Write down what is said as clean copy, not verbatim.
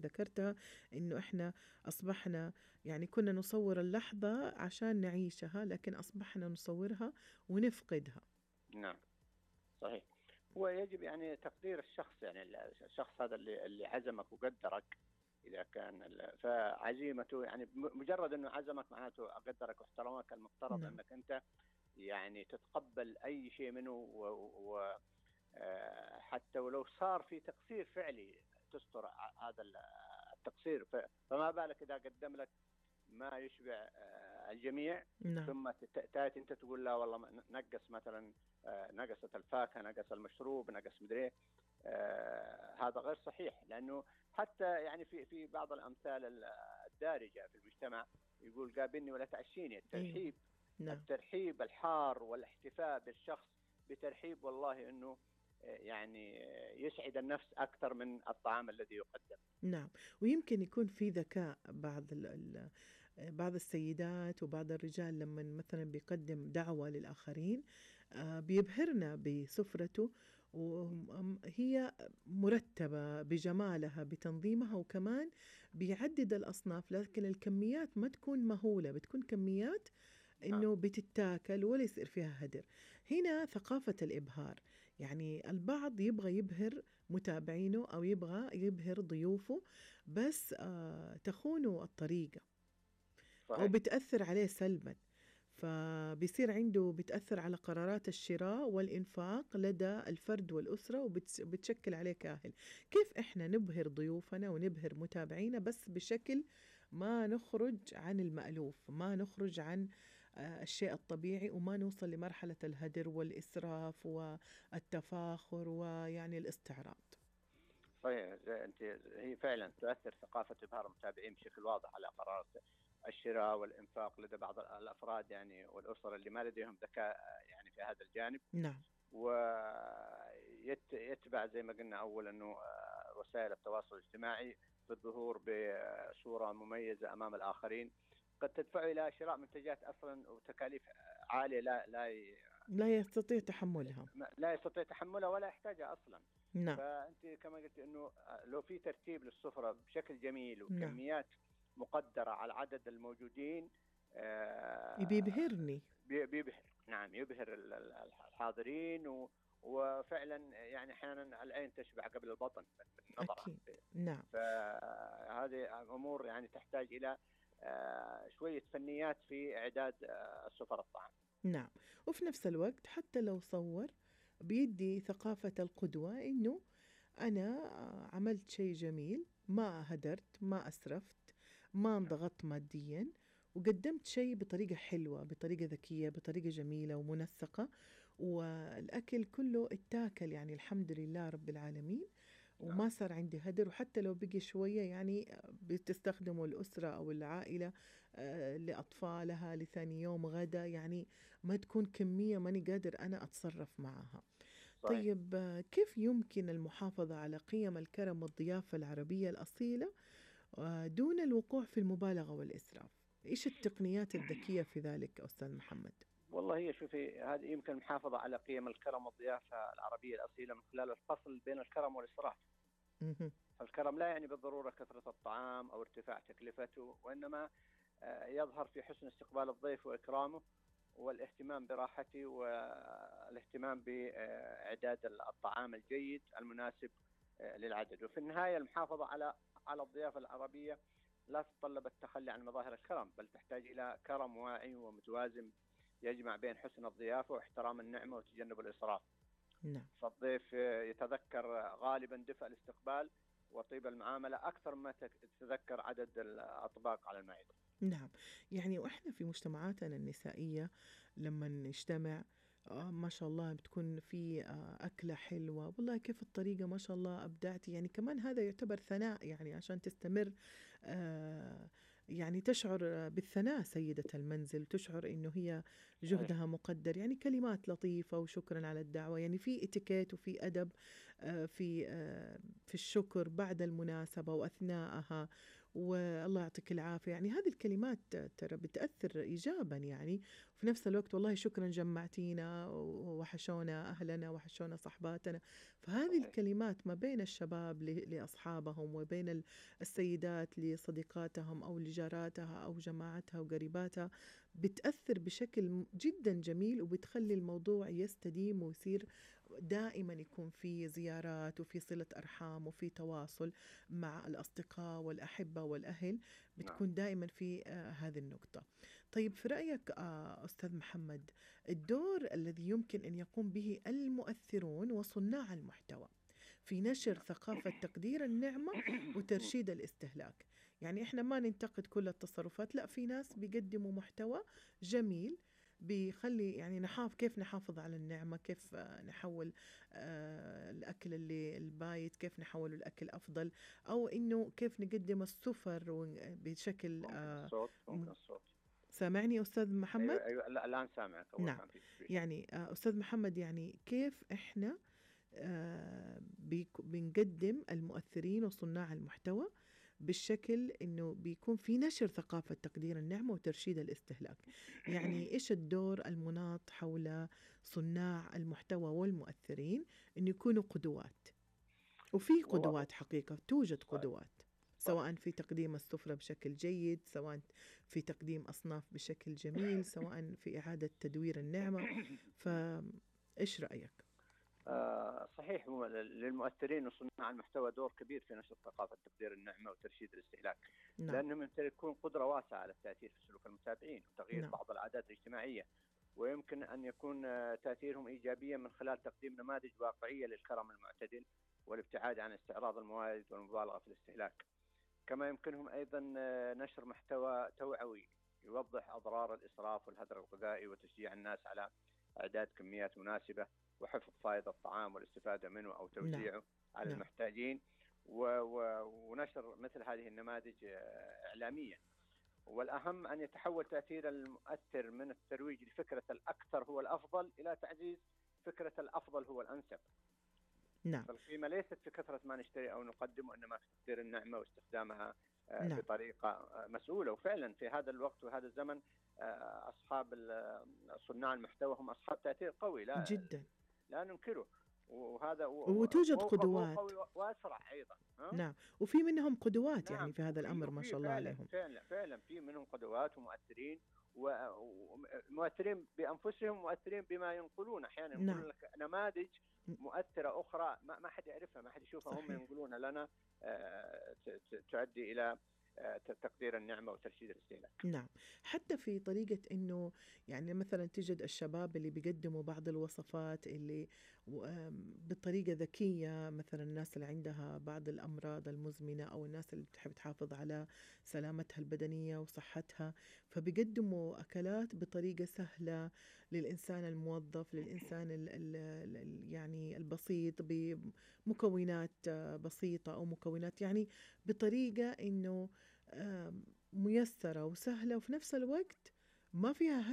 ذكرتها، إنه إحنا أصبحنا يعني كنا نصور اللحظة عشان نعيشها، لكن أصبحنا نصورها ونفقدها. نعم صحيح. ويجب يعني تقدير الشخص، يعني الشخص هذا اللي عزمك وقدرك، إذا كان فعزيمته يعني مجرد أنه عزمك معناته قدرك واحترمك، المفترض نعم. أنك أنت يعني تتقبل أي شيء منه، وحتى ولو صار في تقصير فعلي تستر هذا التقصير، فما بالك إذا قدم لك ما يشبع الجميع، نعم. ثم تأتي أنت تقول لا والله نقص مثلا، نقصت الفاكهة، نقص المشروب، نقص مدري. هذا غير صحيح، لأنه حتى يعني في بعض الأمثال الدارجة في المجتمع يقول قابلني ولا تعشيني. الترحيب أيوة. نعم. الترحيب الحار والاحتفاء بالشخص بترحيب والله أنه يعني يسعد النفس أكثر من الطعام الذي يقدم. نعم. ويمكن يكون في ذكاء بعض السيدات وبعض الرجال لما مثلا بيقدم دعوة للآخرين بيبهرنا بسفرته، وهي مرتبة بجمالها بتنظيمها، وكمان بيعدد الأصناف، لكن الكميات ما تكون مهولة، بتكون كميات إنه بتتاكل ولا يصير فيها هدر. هنا ثقافة الإبهار، يعني البعض يبغى يبهر متابعينه أو يبغى يبهر ضيوفه، بس تخونه الطريقة صحيح. أو بتأثر عليه سلبا، فبيصير عنده بتأثر على قرارات الشراء والإنفاق لدى الفرد والأسرة، وبتشكل عليه كاهل. كيف إحنا نبهر ضيوفنا ونبهر متابعينا بس بشكل ما نخرج عن المألوف، ما نخرج عن الشيء الطبيعي، وما نوصل لمرحلة الهدر والإسراف والتفاخر ويعني الاستعراض؟ صحيح. هي فعلا تؤثر ثقافة إبهار المتابعين بشكل واضح على قرارات الشراء والإنفاق لدى بعض الأفراد يعني والأسر اللي ما لديهم ذكاء يعني في هذا الجانب. نعم. ويتبع زي ما قلنا أول أنه وسائل التواصل الاجتماعي في الظهور بصورة مميزة أمام الآخرين قد تدفع إلى شراء منتجات أصلا وتكاليف عالية لا يستطيع تحملها. لا يستطيع تحملها ولا يحتاجها أصلا. نعم. فأنت كما قلت أنه لو في ترتيب للسفرة بشكل جميل نعم. وكميات مقدرة على العدد الموجودين بيبهرني. بيبهر. نعم يبهر الحاضرين، وفعلا يعني أحيانا العين تشبع قبل البطن بالنظر. أكيد. نعم. فهذه أمور يعني تحتاج إلى شوية فنيات في إعداد السفر الطعام. نعم. وفي نفس الوقت حتى لو صور بيدي ثقافة القدوة، إنه أنا عملت شيء جميل، ما هدرت، ما أسرفت، ما انضغطت ماديا، وقدمت شيء بطريقة حلوة، بطريقة ذكية، بطريقة جميلة ومنسقة، والأكل كله اتاكل يعني الحمد لله رب العالمين، وما صار عندي هدر. وحتى لو بقي شوية يعني بتستخدمه الأسرة أو العائلة لأطفالها لثاني يوم غدا، يعني ما تكون كمية ماني قادر أنا أتصرف معها. صحيح. طيب كيف يمكن المحافظة على قيم الكرم والضيافة العربية الأصيلة دون الوقوع في المبالغة والإسراف؟ إيش التقنيات الذكية في ذلك أستاذ محمد؟ والله هي شوفي، هذه يمكن المحافظة على قيم الكرم والضيافة العربية الأصيلة من خلال الفصل بين الكرم والإسراف. فالكرم لا يعني بالضرورة كثرة الطعام أو ارتفاع تكلفته، وإنما يظهر في حسن استقبال الضيف وإكرامه والاهتمام براحته والاهتمام بإعداد الطعام الجيد المناسب للعدد. وفي النهاية المحافظة على الضيافة العربية لا تتطلب التخلي عن مظاهر الكرم، بل تحتاج إلى كرم واعي ومتوازن يجمع بين حسن الضيافة واحترام النعمة وتجنب الإسراف. نعم. فالضيف يتذكر غالبا دفء الاستقبال وطيب المعاملة أكثر ما تتذكر عدد الأطباق على المائدة. نعم. يعني وإحنا في مجتمعاتنا النسائية لما نجتمع ما شاء الله بتكون في أكلة حلوة، والله كيف الطريقة ما شاء الله أبدعتي، يعني كمان هذا يعتبر ثناء، يعني عشان تستمر يعني تشعر بالثناء سيدة المنزل، تشعر إنه هي جهدها مقدر، يعني كلمات لطيفة وشكرا على الدعوة، يعني في اتيكيت وفي أدب في الشكر بعد المناسبة وأثناءها، والله يعطيك العافية. يعني هذه الكلمات ترى بتأثر إيجابا يعني. في نفس الوقت والله شكرا جمعتينا، وحشونا أهلنا، وحشونا صحباتنا. فهذه صحيح. الكلمات ما بين الشباب لأصحابهم، وبين السيدات لصديقاتهم أو لجاراتها أو جماعتها وقريباتها، بتأثر بشكل جدا جميل، وبتخلي الموضوع يستديم ويصير دائما يكون في زيارات وفي صلة أرحام وفي تواصل مع الأصدقاء والأحبة والأهل. نعم. بتكون دائما في هذه النقطة. طيب في رأيك أستاذ محمد، الدور الذي يمكن أن يقوم به المؤثرون وصناع المحتوى في نشر نعم. ثقافة تقدير النعمة وترشيد الاستهلاك. يعني إحنا ما ننتقد كل التصرفات، لا، في ناس بيقدموا محتوى جميل بيخلي يعني كيف نحافظ على النعمة، كيف نحول الأكل اللي البايت كيف نحوله الأكل أفضل، أو إنه كيف نقدم السفر بشكل ممكن الصوت. سامعني أستاذ محمد؟ ايوه ايوه، لا الان سامعك، اول نعم. كان في تشويش. يعني أستاذ محمد، يعني كيف إحنا بنقدم المؤثرين وصناع المحتوى بالشكل إنه بيكون في نشر ثقافة تقدير النعمة وترشيد الاستهلاك. يعني إيش الدور المناط حول صناع المحتوى والمؤثرين إنه يكونوا قدوات؟ وفي والله قدوات حقيقة، توجد صحيح. قدوات، سواء صحيح. في تقديم السفرة بشكل جيد، سواء في تقديم أصناف بشكل جميل، سواء في إعادة تدوير النعمة. فإيش رأيك؟ صحيح، هو للمؤثرين وصناع المحتوى دور كبير في نشر ثقافة تقدير النعمة وترشيد الاستهلاك، نعم. لأنهم يمتلكون قدرة واسعة على التأثير في سلوك المتابعين وتغيير نعم. بعض العادات الاجتماعية، ويمكن أن يكون تأثيرهم إيجابيا من خلال تقديم نماذج واقعية للكرم المعتدل والابتعاد عن استعراض الموارد والمبالغة في الاستهلاك. كما يمكنهم أيضا نشر محتوى توعوي يوضح أضرار الإسراف والهدر الغذائي، وتشجيع الناس على إعداد كميات مناسبة، وحفظ فائض الطعام والاستفادة منه أو نعم. توزيعه على نعم. المحتاجين، ونشر مثل هذه النماذج إعلاميا. والأهم أن يتحول تأثير المؤثر من الترويج لفكرة الأكثر هو الأفضل إلى تعزيز فكرة الأفضل هو الأنسب. نعم. فالقيمة ليست في كثرة ما نشتري أو نقدم، وإنما في تقدير النعمة واستخدامها نعم. بطريقة مسؤولة. وفعلا في هذا الوقت وهذا الزمن أصحاب صناع المحتوى هم أصحاب تأثير قوي، جدا. لا ننكره، وهذا وتوجد قدوات. قوي وأسرع أيضا. نعم. وفي منهم قدوات نعم. يعني في هذا الأمر ما شاء الله فعلا عليهم. فعلا في منهم قدوات ومؤثرين، ومؤثرين بأنفسهم، مؤثرين بما ينقلون. أحيانا ينقلون نعم. لك نماذج مؤثرة أخرى ما حد يعرفها، ما حد يشوفها، صحيح. هم ينقلون لنا تؤدي إلى تقدير النعمة وترشيد الاستهلاك. نعم. حتى في طريقة إنه يعني مثلا تجد الشباب اللي بيقدموا بعض الوصفات اللي بطريقة ذكية، مثلا الناس اللي عندها بعض الأمراض المزمنة أو الناس اللي بتحب تحافظ على سلامتها البدنية وصحتها، فبيقدموا أكلات بطريقة سهلة للإنسان الموظف، للإنسان يعني البسيط، بمكونات بسيطة أو مكونات يعني بطريقة إنه ميسرة وسهلة، وفي نفس الوقت ما فيها